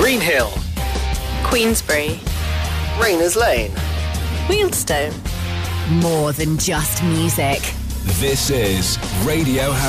Greenhill, Queensbury, Rayners Lane. Wealdstone. More than just music. This is Radio